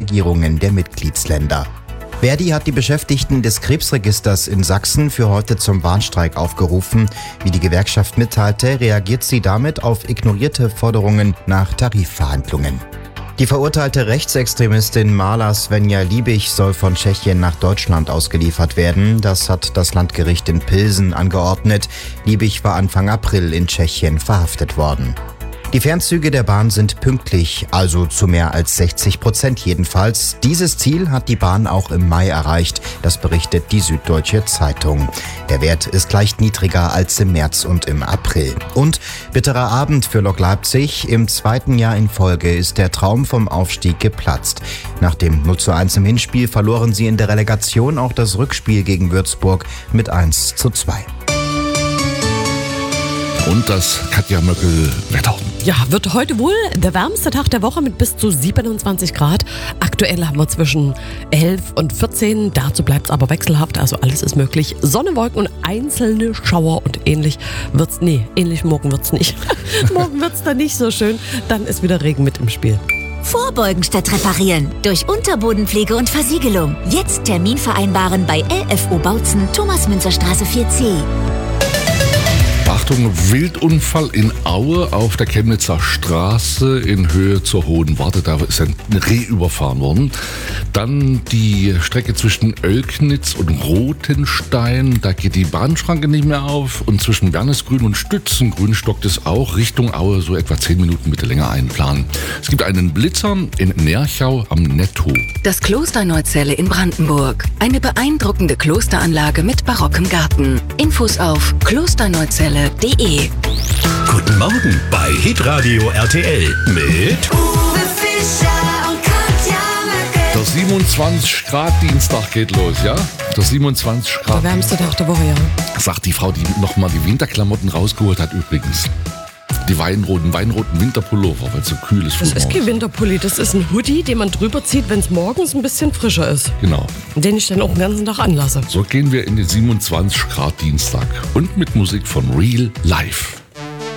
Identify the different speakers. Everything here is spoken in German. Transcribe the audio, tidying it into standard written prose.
Speaker 1: Regierungen der Mitgliedsländer. Verdi hat die Beschäftigten des Krebsregisters in Sachsen für heute zum Warnstreik aufgerufen. Wie die Gewerkschaft mitteilte, reagiert sie damit auf ignorierte Forderungen nach Tarifverhandlungen. Die verurteilte Rechtsextremistin Marla Svenja Liebig soll von Tschechien nach Deutschland ausgeliefert werden. Das hat das Landgericht in Pilsen angeordnet. Liebig war Anfang April in Tschechien verhaftet worden. Die Fernzüge der Bahn sind pünktlich, also zu mehr als 60% jedenfalls. Dieses Ziel hat die Bahn auch im Mai erreicht, das berichtet die Süddeutsche Zeitung. Der Wert ist leicht niedriger als im März und im April. Und bitterer Abend für Lok Leipzig. Im zweiten Jahr in Folge ist der Traum vom Aufstieg geplatzt. Nach dem 0:1 im Hinspiel verloren sie in der Relegation auch das Rückspiel gegen Würzburg mit 1:2.
Speaker 2: Und das Katja Möckel-Wetter.
Speaker 3: Ja, wird heute wohl der wärmste Tag der Woche mit bis zu 27 Grad. Aktuell haben wir zwischen 11 und 14. Dazu bleibt es aber wechselhaft, also alles ist möglich. Sonne, Wolken und einzelne Schauer und ähnlich morgen wird's nicht. Morgen wird's dann nicht so schön. Dann ist wieder Regen mit im Spiel.
Speaker 4: Vorbeugen statt reparieren. Durch Unterbodenpflege und Versiegelung. Jetzt Termin vereinbaren bei LFO Bautzen, Thomas-Münzer-Straße 4C.
Speaker 2: Achtung, Wildunfall in Aue auf der Chemnitzer Straße in Höhe zur Hohen Warte. Da ist ein Reh überfahren worden. Dann die Strecke zwischen Oelknitz und Rothenstein. Da geht die Bahnschranke nicht mehr auf. Und zwischen Wernesgrün und Stützengrün stockt es auch. Richtung Aue so etwa 10 Minuten bitte länger einplanen. Es gibt einen Blitzer in Nerchau am Netto.
Speaker 5: Das Kloster Neuzelle in Brandenburg. Eine beeindruckende Klosteranlage mit barockem Garten. Infos auf klosterneuzelle.de.
Speaker 6: Guten Morgen bei Hitradio RTL mit
Speaker 7: Uwe Fischer und Katja Möckel.
Speaker 2: Der 27 Grad Dienstag geht los, ja? Der 27 Grad.
Speaker 3: Der wärmste Tag der Woche, ja.
Speaker 2: Sagt die Frau, die nochmal die Winterklamotten rausgeholt hat übrigens. Die weinroten Winterpullover, weil es so kühl ist.
Speaker 3: Das ist kein Winterpulli, das ist ein Hoodie, den man drüber zieht, wenn es morgens ein bisschen frischer ist.
Speaker 2: Genau.
Speaker 3: Den ich dann auch den ganzen Tag anlasse.
Speaker 2: So gehen wir in den 27 Grad Dienstag. Und mit Musik von Real Life.